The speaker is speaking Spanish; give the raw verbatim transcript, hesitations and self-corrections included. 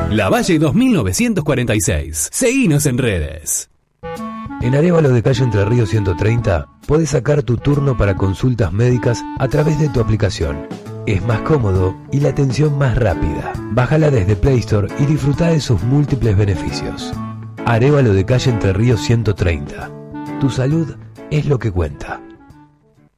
Lavalle dos mil novecientos cuarenta y seis. Seguinos en redes. En Arévalo de Calle Entre Ríos ciento treinta podés sacar tu turno para consultas médicas a través de tu aplicación. Es más cómodo y la atención más rápida. Bájala desde Play Store y disfruta de sus múltiples beneficios. Arévalo de Calle Entre Ríos ciento treinta. Tu salud es lo que cuenta.